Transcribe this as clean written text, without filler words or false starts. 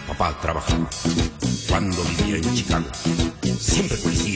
Papá trabajaba cuando vivía en Chicago. Siempre policía.